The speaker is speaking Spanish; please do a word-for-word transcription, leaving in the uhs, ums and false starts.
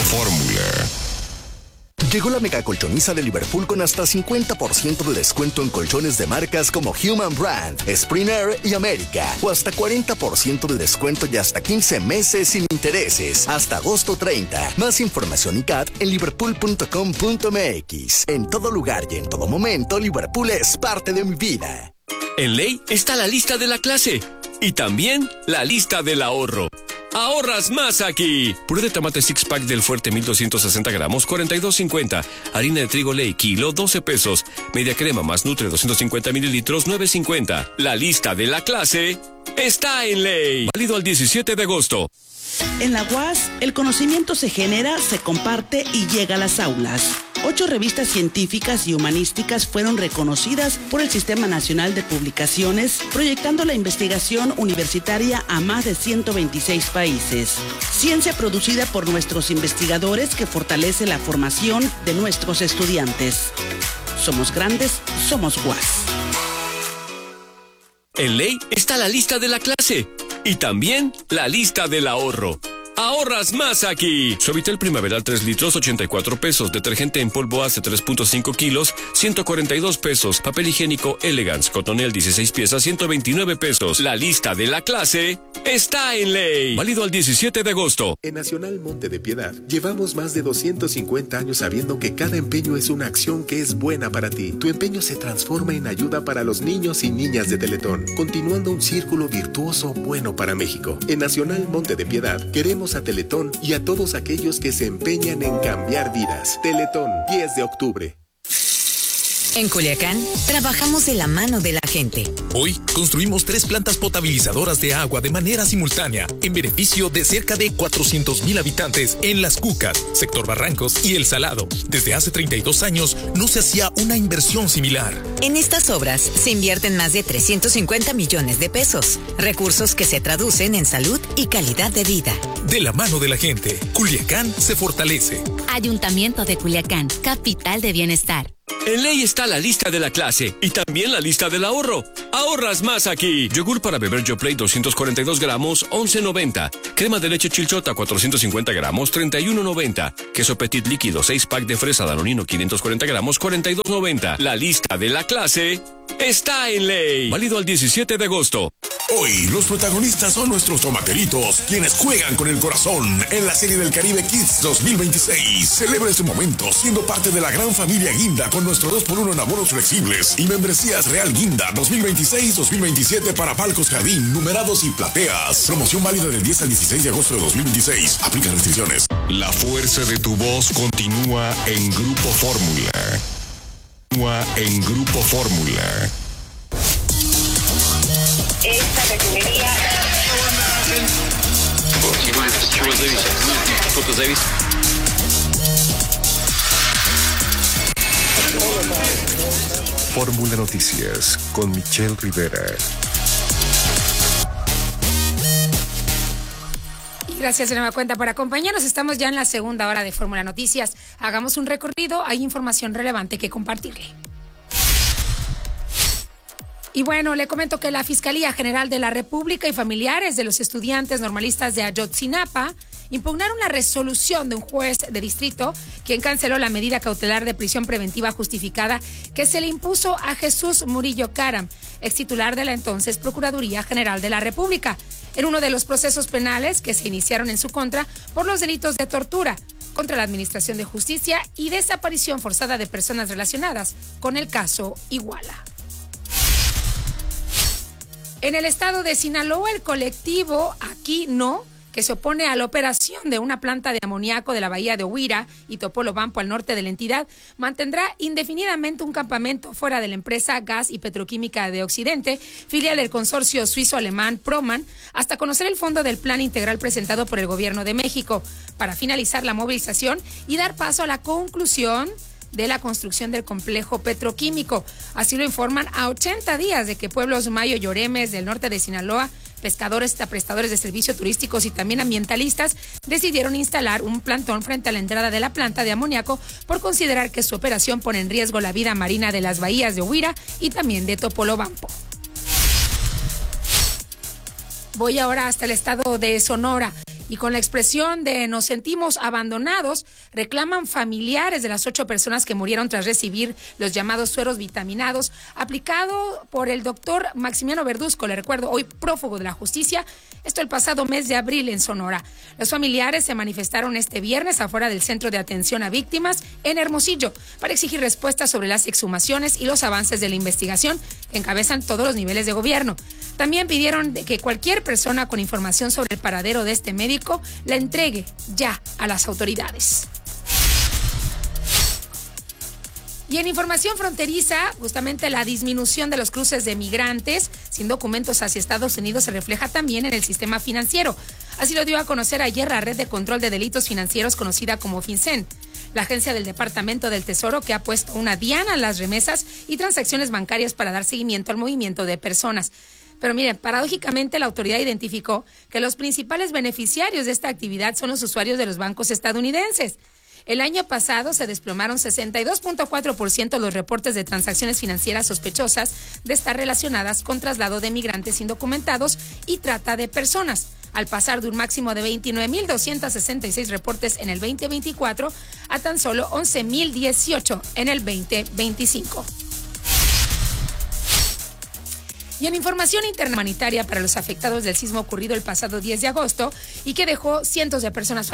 Fórmula. Llegó la mega colchoniza de Liverpool con hasta cincuenta por ciento de descuento en colchones de marcas como Human Brand, Spring Air y América. O hasta cuarenta por ciento de descuento y hasta quince meses sin intereses. Hasta agosto treinta. Más información y C A T en liverpool punto com punto m x. En todo lugar y en todo momento, Liverpool es parte de mi vida. En Ley está la lista de la clase y también la lista del ahorro. ¡Ahorras más aquí! Puré de tomate six pack del Fuerte mil doscientos sesenta gramos, cuarenta y dos cincuenta. Harina de trigo Ley, kilo, doce pesos. Media crema más Nutre, doscientos cincuenta mililitros, nueve cincuenta. La lista de la clase está en Ley. Válido al diecisiete de agosto. En la U A S, el conocimiento se genera, se comparte y llega a las aulas. Ocho revistas científicas y humanísticas fueron reconocidas por el Sistema Nacional de Publicaciones, proyectando la investigación universitaria a más de ciento veintiséis países. Ciencia producida por nuestros investigadores que fortalece la formación de nuestros estudiantes. Somos grandes, somos U A S. En Ley está la lista de la clase y también la lista del ahorro. ¡Ahorras más aquí! Suavitel Primaveral tres litros, ochenta y cuatro pesos. Detergente en polvo Ace tres punto cinco kilos, ciento cuarenta y dos pesos. Papel higiénico Elegance Cotonel dieciséis piezas, ciento veintinueve pesos. La lista de la clase está en Ley. Válido al diecisiete de agosto. En Nacional Monte de Piedad llevamos más de doscientos cincuenta años sabiendo que cada empeño es una acción que es buena para ti. Tu empeño se transforma en ayuda para los niños y niñas de Teletón, continuando un círculo virtuoso bueno para México. En Nacional Monte de Piedad queremos a Teletón y a todos aquellos que se empeñan en cambiar vidas. Teletón, diez de octubre. En Culiacán, trabajamos de la mano de la gente. Hoy construimos tres plantas potabilizadoras de agua de manera simultánea en beneficio de cerca de cuatrocientos mil habitantes en Las Cucas, Sector Barrancos y El Salado. Desde hace treinta y dos años no se hacía una inversión similar. En estas obras se invierten más de trescientos cincuenta millones de pesos, recursos que se traducen en salud y calidad de vida. De la mano de la gente, Culiacán se fortalece. Ayuntamiento de Culiacán, capital de bienestar. En Ley está la lista de la clase y también la lista del ahorro. ¡Ahorras más aquí! Yogur para beber YoPlate doscientos cuarenta y dos gramos, once noventa. Crema de leche Chilchota cuatrocientos cincuenta gramos, treinta y uno noventa. Queso Petit líquido seis pack de fresa Danonino quinientos cuarenta gramos, cuarenta y dos noventa. La lista de la clase está en Ley. Válido al diecisiete de agosto. Hoy los protagonistas son nuestros tomaqueritos, quienes juegan con el corazón en la Serie del Caribe Kids dos mil veintiséis. Celebra este momento siendo parte de la gran familia Guinda con nuestro dos por uno en abonos flexibles y membresías Real Guinda dos mil veintiséis dos mil veintisiete para palcos jardín, numerados y plateas. Promoción válida del diez al dieciséis de agosto de dos mil veintiséis. Aplica restricciones. La fuerza de tu voz continúa en Grupo Fórmula. Continúa en Grupo Fórmula. Esta refinería. Fórmula Noticias con Michelle Rivera. Gracias de nueva cuenta por acompañarnos. Estamos ya en la segunda hora de Fórmula Noticias. Hagamos un recorrido. Hay información relevante que compartirle. Y bueno, le comento que la Fiscalía General de la República y familiares de los estudiantes normalistas de Ayotzinapa impugnaron la resolución de un juez de distrito quien canceló la medida cautelar de prisión preventiva justificada que se le impuso a Jesús Murillo Caram, ex titular de la entonces Procuraduría General de la República, en uno de los procesos penales que se iniciaron en su contra por los delitos de tortura contra la Administración de Justicia y desaparición forzada de personas relacionadas con el caso Iguala. En el estado de Sinaloa, el colectivo Aquí No, que se opone a la operación de una planta de amoníaco de la bahía de Huira y Topolobampo al norte de la entidad, mantendrá indefinidamente un campamento fuera de la empresa Gas y Petroquímica de Occidente, filial del consorcio suizo-alemán Proman, hasta conocer el fondo del plan integral presentado por el gobierno de México, para finalizar la movilización y dar paso a la conclusión de la construcción del complejo petroquímico. Así lo informan a ochenta días de que pueblos Mayo y Oremes del norte de Sinaloa, pescadores, prestadores de servicios turísticos y también ambientalistas decidieron instalar un plantón frente a la entrada de la planta de amoníaco por considerar que su operación pone en riesgo la vida marina de las bahías de Huira y también de Topolobampo. Voy ahora hasta el estado de Sonora. Y con la expresión de nos sentimos abandonados, reclaman familiares de las ocho personas que murieron tras recibir los llamados sueros vitaminados aplicado por el doctor Maximiano Verduzco, le recuerdo, hoy prófugo de la justicia, esto el pasado mes de abril en Sonora. Los familiares se manifestaron este viernes afuera del Centro de Atención a Víctimas en Hermosillo para exigir respuestas sobre las exhumaciones y los avances de la investigación que encabezan todos los niveles de gobierno. También pidieron que cualquier persona con información sobre el paradero de este médico la entregue ya a las autoridades. Y en información fronteriza, justamente la disminución de los cruces de migrantes sin documentos hacia Estados Unidos se refleja también en el sistema financiero. Así lo dio a conocer ayer la Red de Control de Delitos Financieros conocida como FinCEN, la agencia del Departamento del Tesoro que ha puesto una diana a las remesas y transacciones bancarias para dar seguimiento al movimiento de personas. Pero miren, paradójicamente la autoridad identificó que los principales beneficiarios de esta actividad son los usuarios de los bancos estadounidenses. El año pasado se desplomaron sesenta y dos punto cuatro por ciento los reportes de transacciones financieras sospechosas de estar relacionadas con traslado de migrantes indocumentados y trata de personas, al pasar de un máximo de veintinueve mil doscientos sesenta y seis reportes en el veinte veinticuatro a tan solo once mil dieciocho en el veinte veinticinco. Y en información interna humanitaria para los afectados del sismo ocurrido el pasado diez de agosto y que dejó cientos de personas fallecidas.